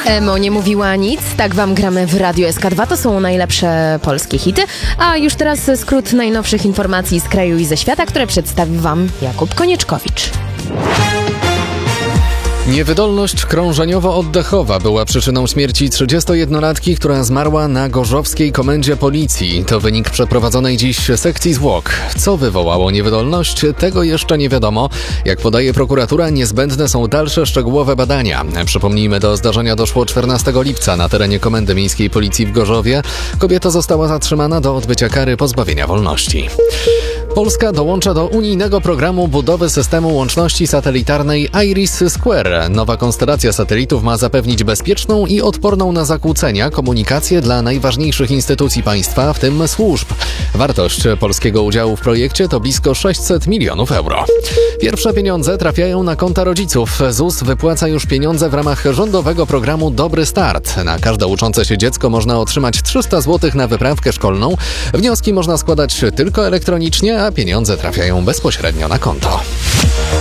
Emo nie mówiła nic, tak wam gramy w Radiu SK2, to są najlepsze polskie hity, a już teraz skrót najnowszych informacji z kraju i ze świata, które przedstawi wam Jakub Konieczkowicz. Niewydolność krążeniowo-oddechowa była przyczyną śmierci 31-latki, która zmarła na gorzowskiej komendzie policji. To wynik przeprowadzonej dziś sekcji zwłok. Co wywołało niewydolność? Tego jeszcze nie wiadomo. Jak podaje prokuratura, niezbędne są dalsze szczegółowe badania. Przypomnijmy, do zdarzenia doszło 14 lipca na terenie Komendy Miejskiej Policji w Gorzowie. Kobieta została zatrzymana do odbycia kary pozbawienia wolności. Polska dołącza do unijnego programu budowy systemu łączności satelitarnej IRIS-Square. Nowa konstelacja satelitów ma zapewnić bezpieczną i odporną na zakłócenia komunikację dla najważniejszych instytucji państwa, w tym służb. Wartość polskiego udziału w projekcie to blisko 600 milionów euro. Pierwsze pieniądze trafiają na konta rodziców. ZUS wypłaca już pieniądze w ramach rządowego programu Dobry Start. Na każde uczące się dziecko można otrzymać 300 zł na wyprawkę szkolną. Wnioski można składać tylko elektronicznie, a pieniądze trafiają bezpośrednio na konto.